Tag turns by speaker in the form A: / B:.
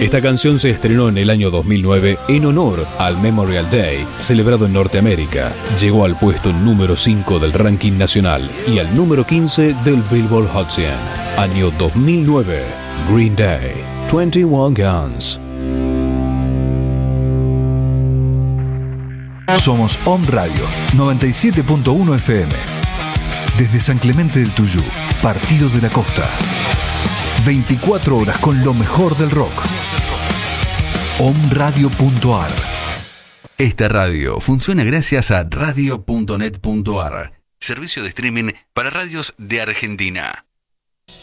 A: Esta canción se estrenó en el año 2009 en honor al Memorial Day, celebrado en Norteamérica. Llegó al puesto número 5 del ranking nacional y al número 15 del Billboard Hot 100. Año 2009, Green Day, 21 Guns.
B: Somos Om Radio 97.1 FM. Desde San Clemente del Tuyú, Partido de la Costa. 24 horas con lo mejor del rock. omradio.ar.
C: Esta radio funciona gracias a radio.net.ar, servicio de streaming para radios de Argentina.